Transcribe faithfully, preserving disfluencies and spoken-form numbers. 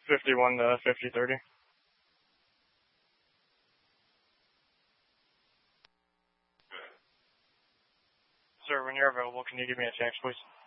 fifty-one to fifty thirty. Sir, when you're available, can you give me a text, please?